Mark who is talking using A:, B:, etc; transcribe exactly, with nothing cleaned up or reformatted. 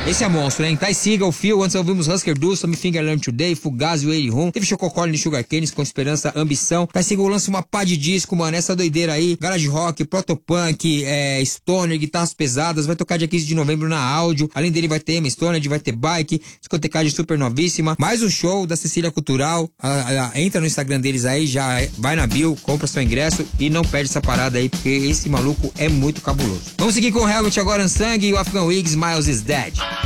A: Esse é monstro, hein? Ty Segall, Phil, antes ouvimos Husker Du, Some Finger Learn Today, Fugazi, Wade Rum, teve Chococole de Sugar Canes com Esperança, Ambição. Ty Segall lança uma pá de disco, mano, essa doideira aí, garage rock, protopunk, é, stoner, guitarras pesadas, vai tocar dia quinze de novembro na áudio, além dele vai ter Emma Stoner, vai ter bike, discotecagem super novíssima, mais um show da Cecília Cultural, a, a, entra no Instagram deles aí, já vai na bio, compra seu ingresso e não perde essa parada aí, porque esse maluco é muito cabuloso. Vamos seguir com o Helmet agora, Unsung e o Afghan Wigs, Miles is Dead.